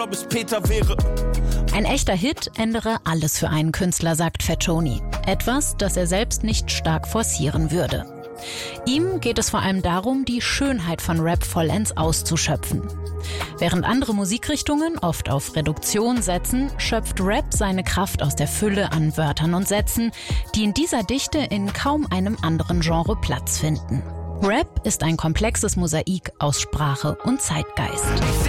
ob es Peter wäre. Ein echter Hit ändere alles für einen Künstler, sagt Fatoni. Etwas, das er selbst nicht stark forcieren würde. Ihm geht es vor allem darum, die Schönheit von Rap vollends auszuschöpfen. Während andere Musikrichtungen oft auf Reduktion setzen, schöpft Rap seine Kraft aus der Fülle an Wörtern und Sätzen, die in dieser Dichte in kaum einem anderen Genre Platz finden. Rap ist ein komplexes Mosaik aus Sprache und Zeitgeist.